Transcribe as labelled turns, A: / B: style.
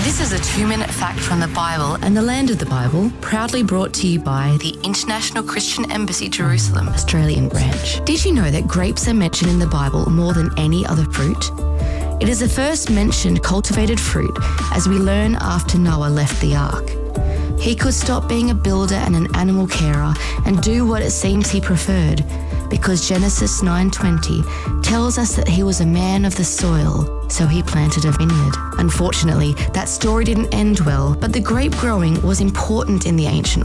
A: This is a 2-minute fact from the Bible and the land of the Bible, proudly brought to you by the International Christian Embassy Jerusalem, Australian branch. Did you know that grapes are mentioned in the Bible more than any other fruit? It is the first mentioned cultivated fruit, as we learn after Noah left the ark. He could stop being a builder and an animal carer and do what it seems he preferred, because Genesis 9:20 tells us that he was a man of the soil, so he planted a vineyard. Unfortunately, that story didn't end well, but the grape growing was important in the ancient